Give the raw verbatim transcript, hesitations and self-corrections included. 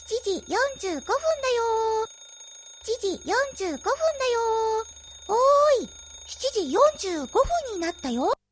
しちじよんじゅうごふんだよ。しちじよんじゅうごふんだよ。おーい、しちじよんじゅうごふんになったよ。